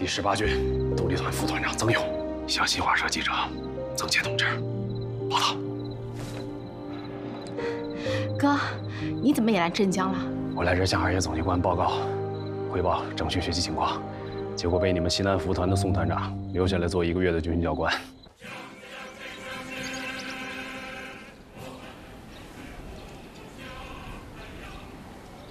第18军独立团副团长曾勇向新华社记者曾杰同志报道。 哥，你怎么也来镇江了？ 我来这向二爷总机关报告，汇报整训学习情况，结果被你们西南服团的宋团长留下来做1个月的军训教官。